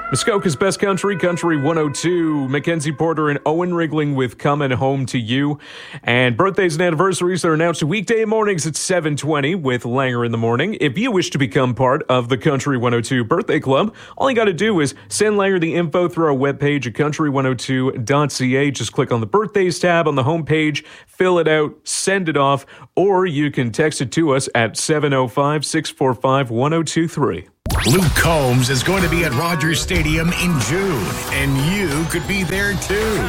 Muskoka's Best Country, Country 102. Mackenzie Porter and Owen Rigling with Coming Home to You. And birthdays and anniversaries are announced weekday mornings at 7:20 with Langer in the Morning. If you wish to become part of the Country 102 Birthday Club, all you got to do is send Langer the info through our webpage at country102.ca. Just click on the birthdays tab on the homepage, fill it out, send it off, or you can text it to us at 705-645-1023. Luke Combs is going to be at Rogers Stadium in June, and you could be there too.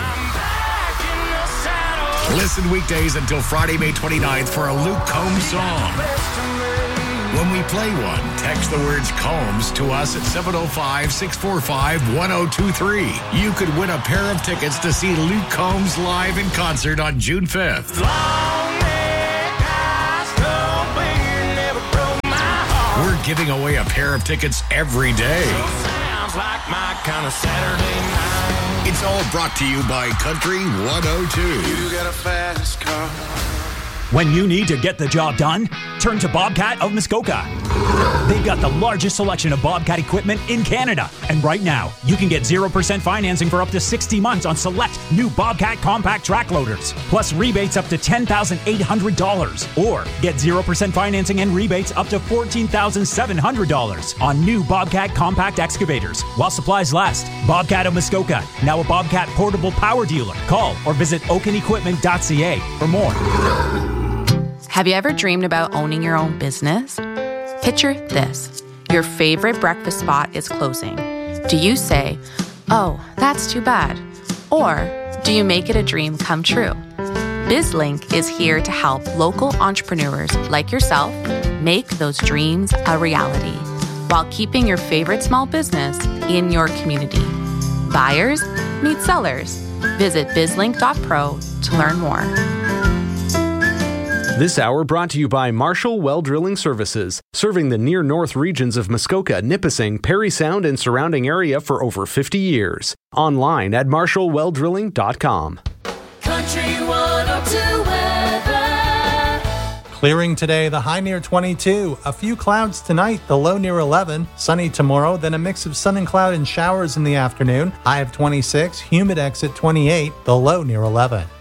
Listen weekdays until Friday, May 29th for a Luke Combs song. When we play one, text the words Combs to us at 705-645-1023. You could win a pair of tickets to see Luke Combs live in concert on June 5th. We're giving away a pair of tickets every day. Sounds like my kind of Saturday night. It's all brought to you by Country 102. You got a fast car. When you need to get the job done, turn to Bobcat of Muskoka. They've got the largest selection of Bobcat equipment in Canada. And right now, you can get 0% financing for up to 60 months on select new Bobcat compact track loaders, plus rebates up to $10,800. Or get 0% financing and rebates up to $14,700 on new Bobcat compact excavators while supplies last. Bobcat of Muskoka, now a Bobcat portable power dealer. Call or visit oakenequipment.ca for more. Have you ever dreamed about owning your own business? Picture this. Your favorite breakfast spot is closing. Do you say, "Oh, that's too bad"? Or do you make it a dream come true? BizLink is here to help local entrepreneurs like yourself make those dreams a reality while keeping your favorite small business in your community. Buyers meet sellers. Visit bizlink.pro to learn more. This hour brought to you by Marshall Well Drilling Services, serving the near north regions of Muskoka, Nipissing, Parry Sound, and surrounding area for over 50 years. Online at marshallwelldrilling.com. Country 102 weather. Clearing today, the high near 22. A few clouds tonight, the low near 11. Sunny tomorrow, then a mix of sun and cloud and showers in the afternoon. High of 26, humid at 28, the low near 11.